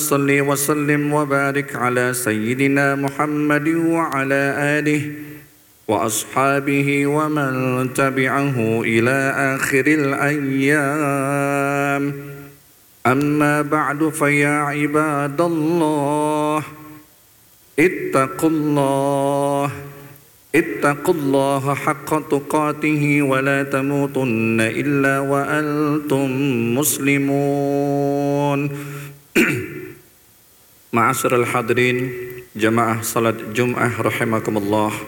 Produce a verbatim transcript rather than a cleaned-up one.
صل وسلم وبارك على سيدنا محمد وعلى آله وأصحابه ومن تبعه إلى آخر الأيام. أما بعد فيا عباد الله اتقوا الله اتقوا الله حق تقاته ولا تموتن إلا وأنتم مسلمون. Ma'asyiral hadirin jamaah salat Jum'ah rahimakumullah.